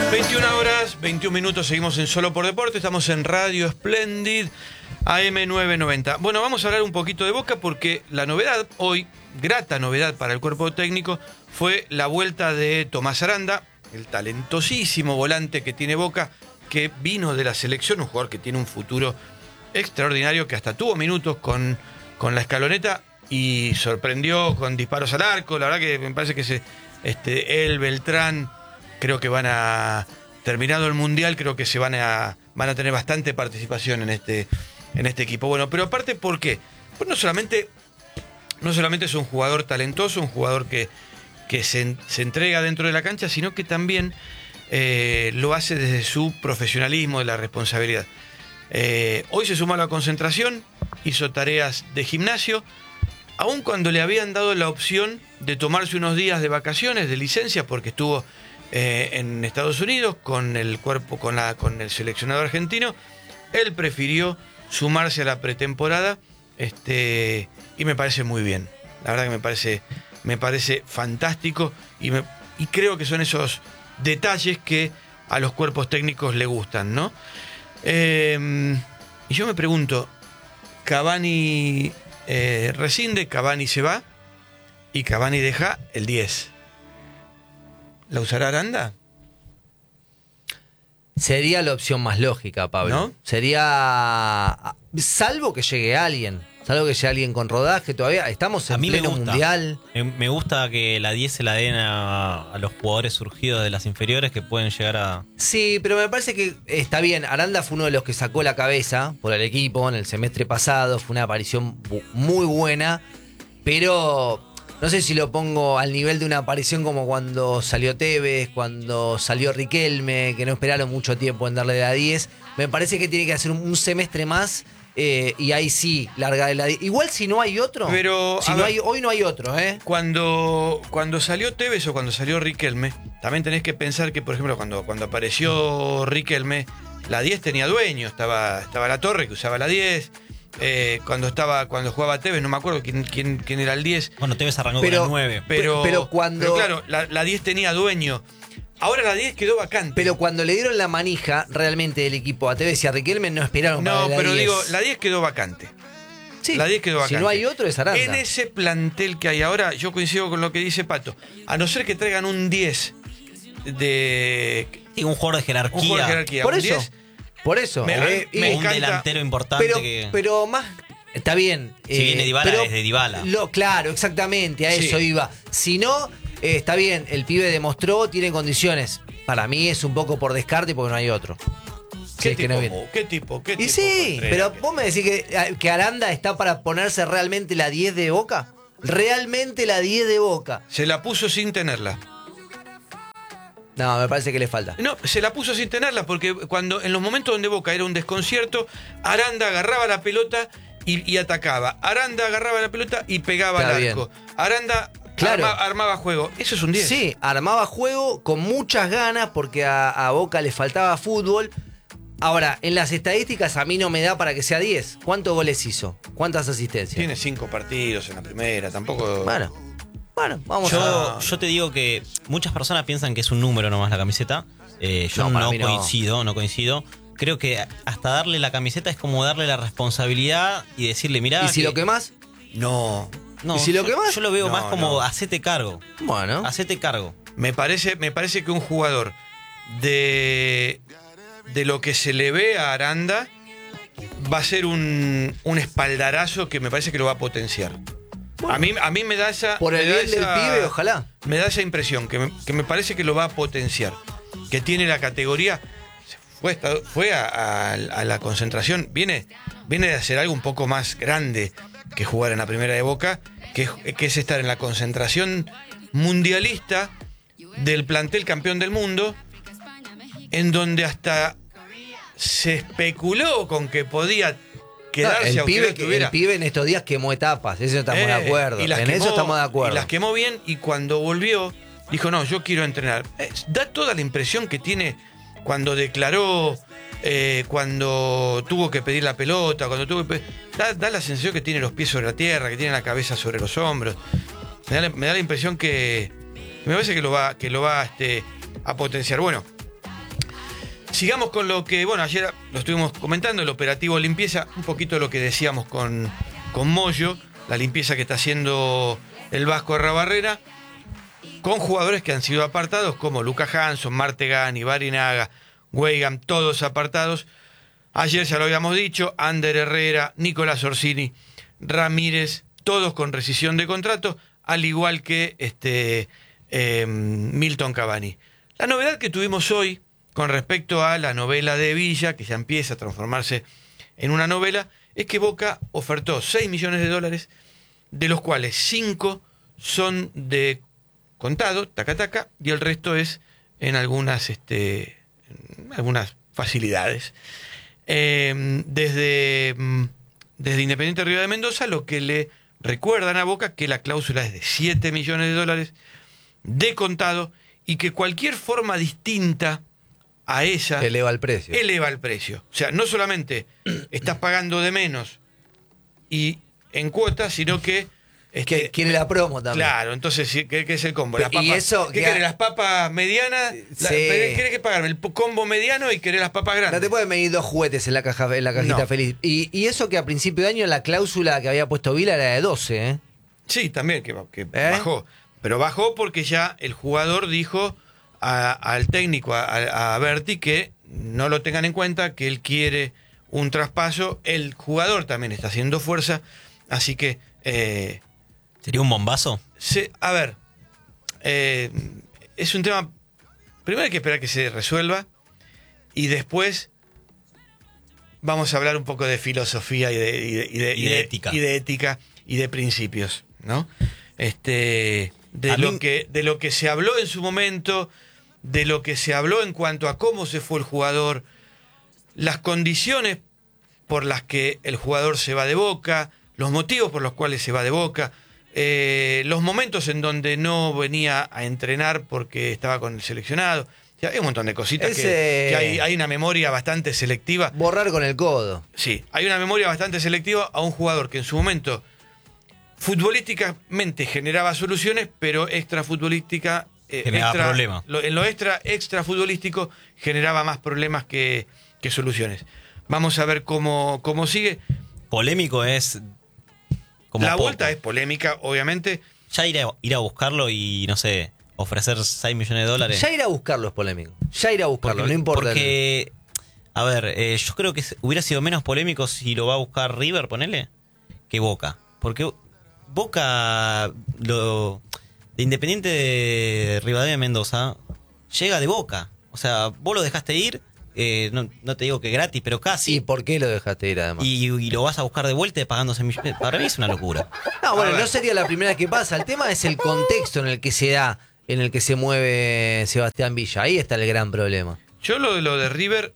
21 horas, 21 minutos, seguimos en Solo por Deporte, estamos en Radio Splendid, AM990. Bueno, vamos a hablar un poquito de Boca porque la novedad hoy, grata novedad para el cuerpo técnico, fue la vuelta de Tomás Aranda, el talentosísimo volante que tiene Boca, que vino de la selección, un jugador que tiene un futuro extraordinario, que hasta tuvo minutos con la escaloneta y sorprendió con disparos al arco. La verdad que me parece que él, Beltrán, creo que van a, terminado el Mundial, creo que van a tener bastante participación en este equipo. Bueno, pero aparte, ¿por qué? Pues no solamente es un jugador talentoso, un jugador que se entrega dentro de la cancha, sino que también lo hace desde su profesionalismo, de la responsabilidad. Hoy se sumó a la concentración, hizo tareas de gimnasio, aun cuando le habían dado la opción de tomarse unos días de vacaciones, de licencia, porque estuvo en Estados Unidos con el cuerpo, con el seleccionado argentino. Él prefirió sumarse a la pretemporada, y me parece muy bien. La verdad que me parece fantástico y creo que son esos detalles que a los cuerpos técnicos le gustan, ¿no? Y yo me pregunto, Cavani rescinde, Cavani se va y Cavani deja el 10. ¿La usará Aranda? Sería la opción más lógica, Pablo. ¿No? Sería, salvo que llegue alguien con rodaje. Todavía estamos en pleno mundial. Me gusta que la 10 se la den a los jugadores surgidos de las inferiores que pueden llegar a... Sí, pero me parece que está bien. Aranda fue uno de los que sacó la cabeza por el equipo en el semestre pasado. Fue una aparición muy buena, pero no sé si lo pongo al nivel de una aparición como cuando salió Tevez, cuando salió Riquelme, que no esperaron mucho tiempo en darle la 10. Me parece que tiene que hacer un semestre más. Y ahí sí, larga de la... Igual si no hay otro, pero hoy no hay otro, ¿eh? Cuando salió Tevez o cuando salió Riquelme, también tenés que pensar que, por ejemplo, cuando apareció Riquelme, la 10 tenía dueño, estaba La Torre, que usaba la 10. Cuando jugaba Tevez, no me acuerdo quién era el 10. Bueno, Tevez arrancó con la 9. Pero claro, la 10 tenía dueño. Ahora la 10 quedó vacante. Pero cuando le dieron la manija realmente del equipo a Tevez y a Riquelme, no esperaron para la 10. No, pero digo, la 10 quedó vacante. Sí, la 10 quedó vacante. Si no hay otro, es Aranda. En ese plantel que hay ahora, yo coincido con lo que dice Pato. A no ser que traigan un 10 de... Y un jugador de jerarquía. Un jugador de jerarquía. Por eso. Me un delantero importante pero más... Está bien. Si viene Dybala, es de Dybala. Claro, exactamente, a eso iba. Si no... está bien, el pibe demostró, tiene condiciones. Para mí es un poco por descarte porque no hay otro. ¿Qué tipo? Y sí, pero vos me decís que Aranda está para ponerse realmente la 10 de Boca. Realmente la 10 de Boca. Se la puso sin tenerla. No, me parece que le falta. No, se la puso sin tenerla porque en los momentos donde Boca era un desconcierto, Aranda agarraba la pelota y atacaba. Aranda agarraba la pelota y pegaba al arco. Aranda... Claro. Armaba juego. Eso es un 10. Sí, armaba juego con muchas ganas porque a Boca le faltaba fútbol. Ahora, en las estadísticas a mí no me da para que sea 10. ¿Cuántos goles hizo? ¿Cuántas asistencias? Tiene 5 partidos en la primera, tampoco... Bueno, vamos Yo te digo que muchas personas piensan que es un número nomás la camiseta. Yo no coincido. Creo que hasta darle la camiseta es como darle la responsabilidad y decirle, mirá... ¿Y si lo quemás? No... ¿Y si lo quemás? Yo lo veo más como hacete cargo. Bueno. Hacete cargo. Me parece que un jugador de lo que se le ve a Aranda va a ser un espaldarazo que me parece que lo va a potenciar. Bueno, a mí me da esa... Por el bien del pibe, ojalá. Me da esa impresión, que me parece que lo va a potenciar. Que tiene la categoría... Fue a la concentración. Viene de hacer algo un poco más grande que jugar en la primera de Boca, que es estar en la concentración mundialista del plantel campeón del mundo, en donde hasta se especuló con que podía quedarse. El pibe en estos días quemó etapas, eso estamos de acuerdo. Eso estamos de acuerdo. Y las quemó bien, y cuando volvió, dijo, no, yo quiero entrenar. Da toda la impresión que tiene cuando declaró... cuando tuvo que pedir la pelota, da la sensación que tiene los pies sobre la tierra, que tiene la cabeza sobre los hombros. Me da la impresión que me parece que lo va a potenciar. Bueno, Sigamos con lo que, bueno, ayer lo estuvimos comentando, el operativo limpieza, un poquito lo que decíamos con Moyo, la limpieza que está haciendo el Vasco Arrabarrena, con jugadores que han sido apartados, como Lucas Hanson, Martegani, Barinaga, Weigand, todos apartados. Ayer ya lo habíamos dicho, Ander Herrera, Nicolás Orsini, Ramírez, todos con rescisión de contrato, al igual que Milton Cavani. La novedad que tuvimos hoy con respecto a la novela de Villa, que ya empieza a transformarse en una novela, es que Boca ofertó $6 millones, de los cuales 5 son de contado, taca, y el resto es en algunas facilidades. Desde Independiente Río de Mendoza, lo que le recuerdan a Boca que la cláusula es de $7 millones de contado y que cualquier forma distinta a ella eleva el precio. O sea, no solamente estás pagando de menos y en cuotas, sino que quiere la promo también. Claro, entonces, ¿qué es el combo? Las papas, ¿Y eso, ¿qué querés? ¿Las papas medianas? Sí. ¿Querés que pagarme el combo mediano y querés las papas grandes? No te pueden medir 2 juguetes en la cajita No. feliz. Y eso que a principio de año la cláusula que había puesto Vila era de 12, ¿eh? Sí, también, que bajó. Pero bajó porque ya el jugador dijo al técnico, a Berti, que no lo tengan en cuenta, que él quiere un traspaso. El jugador también está haciendo fuerza, así que... ¿Sería un bombazo? A ver, es un tema... Primero hay que esperar que se resuelva y después vamos a hablar un poco de filosofía y de ética. Y de ética y de principios, ¿no? De lo que se habló en su momento, de lo que se habló en cuanto a cómo se fue el jugador, las condiciones por las que el jugador se va de Boca, los motivos por los cuales se va de Boca, los momentos en donde no venía a entrenar porque estaba con el seleccionado. O sea, hay un montón de cositas que hay una memoria bastante selectiva. Borrar con el codo. Sí, hay una memoria bastante selectiva a un jugador que en su momento futbolísticamente generaba soluciones, pero extrafutbolística generaba problemas. En lo extra futbolístico generaba más problemas que soluciones. Vamos a ver cómo sigue. Polémico es... La vuelta es polémica, obviamente. Ya ir a buscarlo y, no sé, ofrecer $6 millones. Ya ir a buscarlo es polémico. Ya ir a buscarlo, porque, no importa. Porque, a ver, yo creo que hubiera sido menos polémico si lo va a buscar River, ponele, que Boca. Porque Boca, de Independiente de Rivadavia de Mendoza, llega de Boca. O sea, vos lo dejaste ir, no te digo que gratis, pero casi. ¿Y por qué lo dejaste ir además? Y lo vas a buscar de vuelta pagando $6 millones. Para mí es una locura. No, bueno, no sería la primera que pasa. El tema es el contexto en el que se da, en el que se mueve Sebastián Villa. Ahí está el gran problema. Yo lo de River,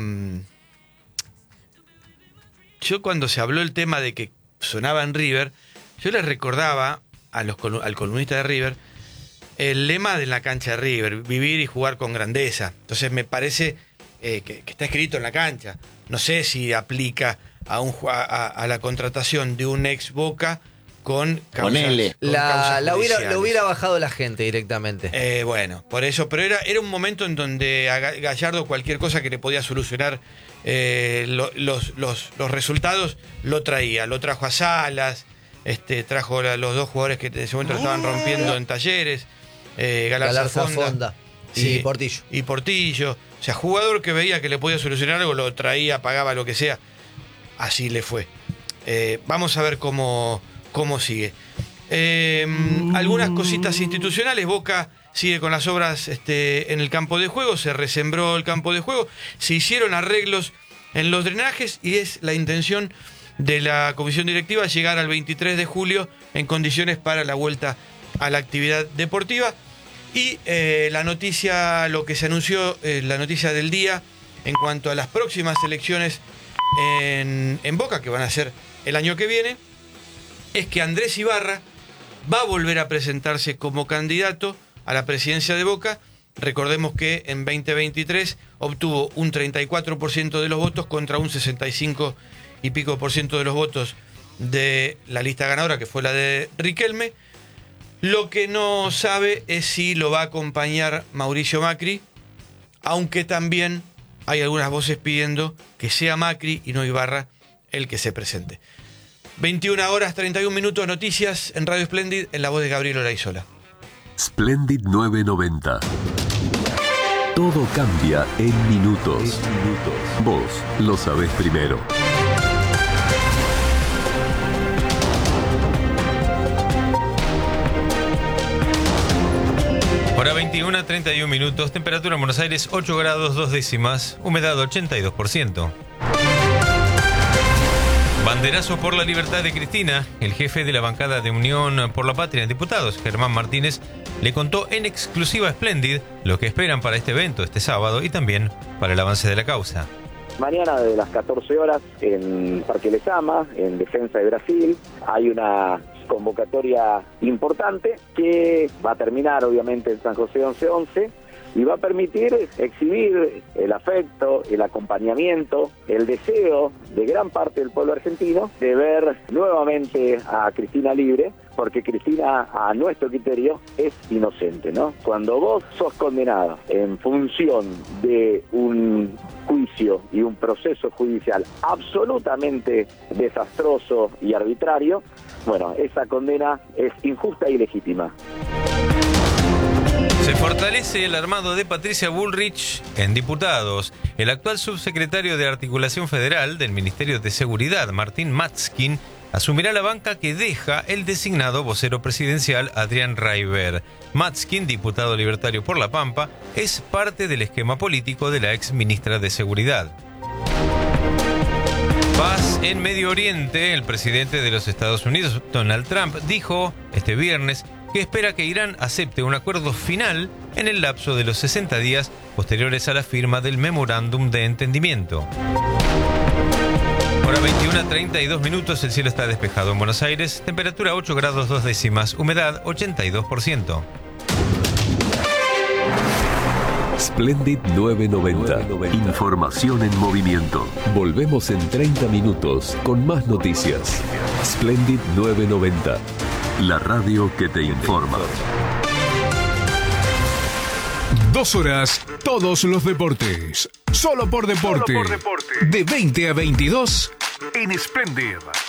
yo cuando se habló el tema de que sonaba en River, yo les recordaba al columnista de River el lema de la cancha de River, vivir y jugar con grandeza. Entonces me parece que está escrito en la cancha. No sé si aplica a la contratación de un ex Boca con causas, lo hubiera bajado la gente directamente. Bueno, por eso, pero era un momento en donde a Gallardo cualquier cosa que le podía solucionar los resultados lo trajo a Salas, trajo a los 2 jugadores que en ese momento lo estaban rompiendo en Talleres, Galarza Fonda y Portillo. Y Portillo, o sea, jugador que veía que le podía solucionar algo, lo traía, pagaba lo que sea. Así le fue. Vamos a ver cómo sigue. Algunas cositas institucionales. Boca sigue con las obras en el campo de juego. Se resembró el campo de juego. Se hicieron arreglos en los drenajes y es la intención de la comisión directiva llegar al 23 de julio en condiciones para la vuelta a la actividad deportiva. Y la noticia, lo que se anunció, la noticia del día en cuanto a las próximas elecciones en Boca, que van a ser el año que viene, es que Andrés Ibarra va a volver a presentarse como candidato a la presidencia de Boca. Recordemos que en 2023 obtuvo un 34% de los votos contra un 65 y pico por ciento de los votos de la lista ganadora, que fue la de Riquelme. Lo que no sabe es si lo va a acompañar Mauricio Macri, aunque también hay algunas voces pidiendo que sea Macri y no Ibarra el que se presente. 21 horas 31 minutos, noticias en Radio Splendid, en la voz de Gabriel Olaizola. Splendid 990. Todo cambia en minutos. Vos lo sabés primero. Hora 21, 31 minutos, temperatura en Buenos Aires 8 grados 2 décimas, humedad 82%. Banderazo por la libertad de Cristina. El jefe de la bancada de Unión por la Patria en Diputados, Germán Martínez, le contó en exclusiva a Splendid lo que esperan para este evento este sábado y también para el avance de la causa. Mañana de las 14 horas en Parque Lezama, en defensa de Brasil, hay una convocatoria importante que va a terminar obviamente en San José 1111 y va a permitir exhibir el afecto, el acompañamiento, el deseo de gran parte del pueblo argentino de ver nuevamente a Cristina libre, porque Cristina, a nuestro criterio, es inocente, ¿no? Cuando vos sos condenado en función de un juicio y un proceso judicial absolutamente desastroso y arbitrario, bueno, esa condena es injusta y legítima. Se fortalece el armado de Patricia Bullrich en Diputados. El actual subsecretario de Articulación Federal del Ministerio de Seguridad, Martín Matzkin, asumirá la banca que deja el designado vocero presidencial Adrián Raiber. Matzkin, diputado libertario por La Pampa, es parte del esquema político de la ex ministra de Seguridad. Paz en Medio Oriente. El presidente de los Estados Unidos, Donald Trump, dijo este viernes que espera que Irán acepte un acuerdo final en el lapso de los 60 días posteriores a la firma del memorándum de entendimiento. Hora 21:32 minutos, el cielo está despejado en Buenos Aires, temperatura 8 grados 2 décimas, humedad 82%. Splendid 990. Información en movimiento. Volvemos en 30 minutos con más noticias. Splendid 990. La radio que te informa. 2 horas, todos los deportes. Solo por deporte. De 20 a 22 en Splendid.